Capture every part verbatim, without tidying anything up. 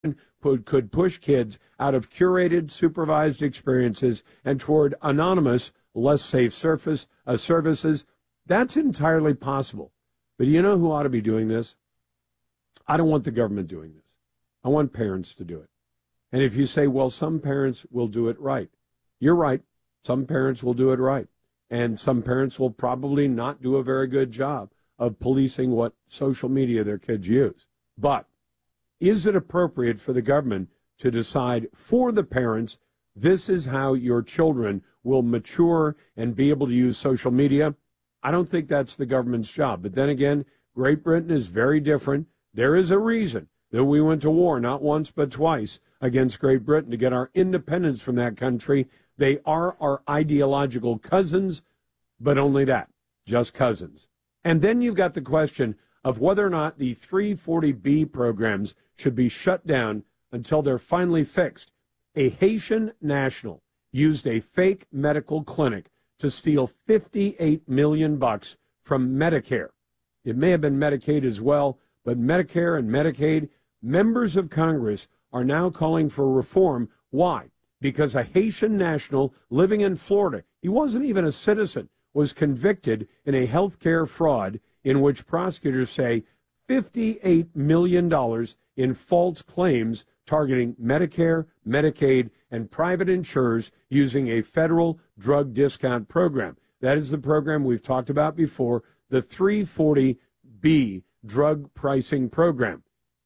could, could push kids out of curated, supervised experiences and toward anonymous, less safe surface uh, services. That's entirely possible. But you know who ought to be doing this? I don't want the government doing this. I want parents to do it. And if you say, well, some parents will do it right, you're right. Some parents will do it right. And some parents will probably not do a very good job of policing what social media their kids use. But is it appropriate for the government to decide for the parents, this is how your children will mature and be able to use social media? I don't think that's the government's job. But then again, Great Britain is very different. There is a reason that we went to war not once but twice against Great Britain to get our independence from that country. They are our ideological cousins, but only that, just cousins. And then you've got the question of whether or not the three forty B programs should be shut down until they're finally fixed. A Haitian national used a fake medical clinic to steal fifty-eight million bucks from Medicare. It may have been Medicaid as well, but Medicare and Medicaid, members of Congress are now calling for reform. Why? Because a Haitian national living in Florida, he wasn't even a citizen, was convicted in a health care fraud in which prosecutors say fifty-eight million dollars in false claims targeting Medicare, Medicaid, and private insurers using a federal drug discount program. That is the program we've talked about before, the three forty B drug pricing program.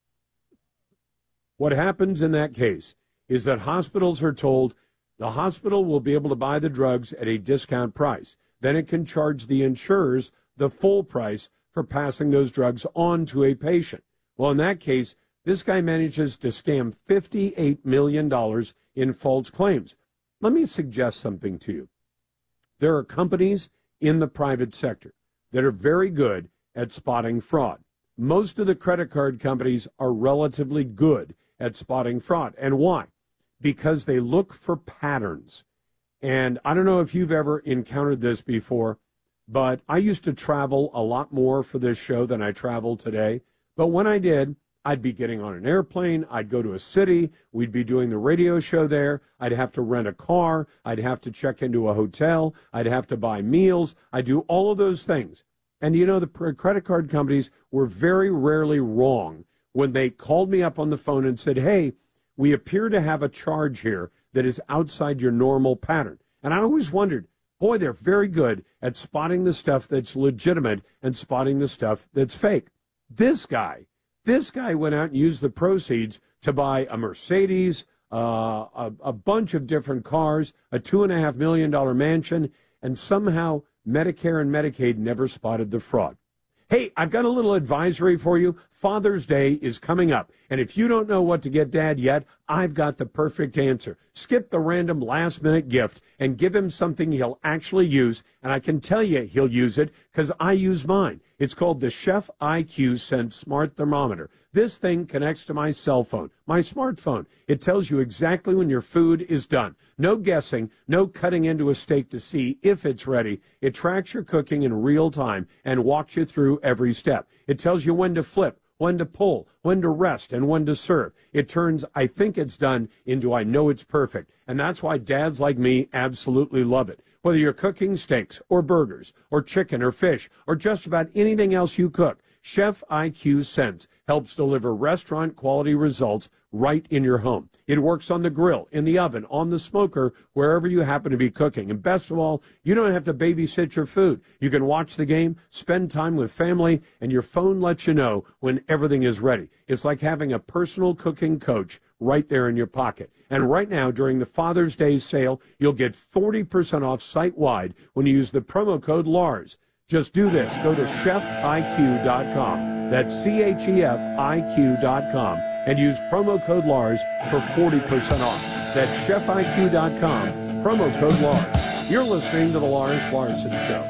What happens in that case is that hospitals are told the hospital will be able to buy the drugs at a discount price. Then it can charge the insurers the full price for passing those drugs on to a patient. Well, in that case, this guy manages to scam fifty-eight million dollars in false claims. Let me suggest something to you. There are companies in the private sector that are very good at spotting fraud. Most of the credit card companies are relatively good at spotting fraud. And why? Because they look for patterns. And I don't know if you've ever encountered this before, but I used to travel a lot more for this show than I travel today. But when I did, I'd be getting on an airplane, I'd go to a city, we'd be doing the radio show there, I'd have to rent a car, I'd have to check into a hotel, I'd have to buy meals, I'd do all of those things. And you know, the credit card companies were very rarely wrong when they called me up on the phone and said, hey, we appear to have a charge here that is outside your normal pattern. And I always wondered, boy, they're very good at spotting the stuff that's legitimate and spotting the stuff that's fake. This guy, this guy went out and used the proceeds to buy a Mercedes, uh, a, a bunch of different cars, a two and a half million dollar mansion, and somehow Medicare and Medicaid never spotted the fraud. Hey, I've got a little advisory for you. Father's Day is coming up, and if you don't know what to get Dad yet, I've got the perfect answer. Skip the random last-minute gift and give him something he'll actually use, and I can tell you he'll use it because I use mine. It's called the Chef I Q Sense Smart Thermometer. This thing connects to my cell phone, my smartphone. It tells you exactly when your food is done. No guessing, no cutting into a steak to see if it's ready. It tracks your cooking in real time and walks you through every step. It tells you when to flip, when to pull, when to rest, and when to serve. It turns, I think it's done, into I know it's perfect. And that's why dads like me absolutely love it. Whether you're cooking steaks or burgers or chicken or fish or just about anything else you cook, Chef I Q Sense helps deliver restaurant-quality results right in your home. It works on the grill, in the oven, on the smoker, wherever you happen to be cooking. And best of all, you don't have to babysit your food. You can watch the game, spend time with family, and your phone lets you know when everything is ready. It's like having a personal cooking coach right there in your pocket. And right now, during the Father's Day sale, you'll get forty percent off site-wide when you use the promo code Lars. Just do this. Go to chef I Q dot com. That's C H E F I Q dot com. And use promo code Lars for forty percent off. That's chef I Q dot com, promo code Lars. You're listening to The Lars Larson Show.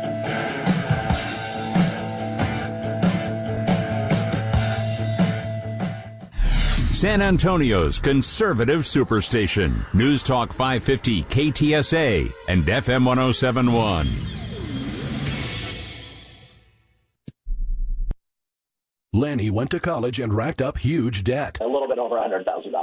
San Antonio's conservative superstation. News Talk five fifty K T S A and F M one oh seven point one. Lenny went to college and racked up huge debt. A little bit over one hundred thousand dollars.